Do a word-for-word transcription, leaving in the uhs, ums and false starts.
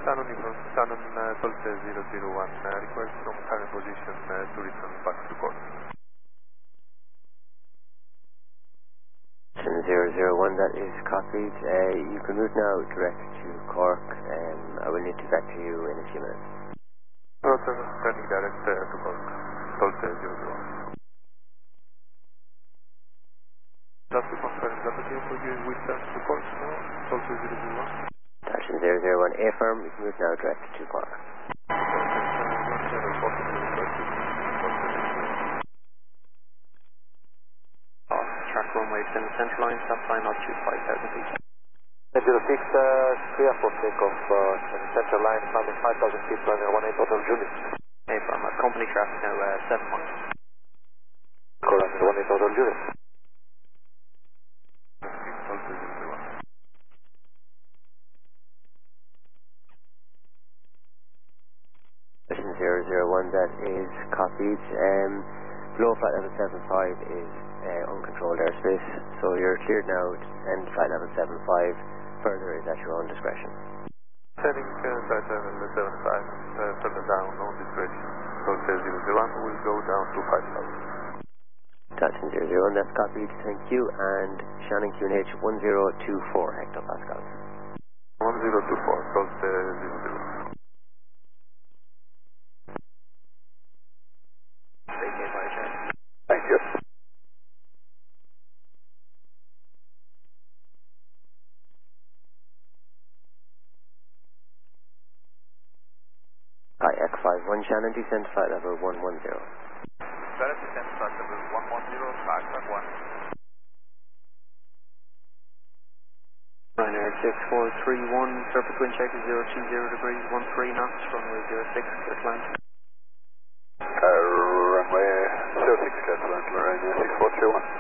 Shannon from Shannon uh, Tulsa zero zero one, uh, request from current position uh, to return back to Cork. zero zero one, that is copied. Uh, you can move now direct to Cork. Um, I will need to get back to you in a few minutes. Rotor, turning direct uh, to Cork, Tulsa zero zero one. Just to confirm, is that okay for you with turn to Cork now, Tulsa zero zero one? Station zero zero one, affirm, you can move now direct to Cork. Track runway in the central line, stop line altitude five thousand feet. zero six, uh, clear for takeoff uh, in central line, climbing five thousand feet, runway one eight total Julius. Affirm, uh, company traffic now uh, seven miles. Correct, one eight total Julius. Station zero zero one, that is copied. Um, below flight level seven five is uh, uncontrolled airspace, so you're cleared now to descend flight level seven five. Further is at your own discretion. Turning uh, flight level seven five, uh, further down, on discretion. Tulsa zero zero one will go down to five thousand. Station zero zero one, that's copied. Thank you. And Shannon Q N H one zero two four hectopascals. one zero two four, Tulsa zero zero one. Thank you. Hi, X five one Shannon, descend flight level one one zero. Direct descent flight level one one zero, five five one. Ryanair six four three one, surface wind check is zero two zero degrees, one three knots, runway zero six, clear to land. Uh, runway zero six, clear to land, Ryanair six four three one.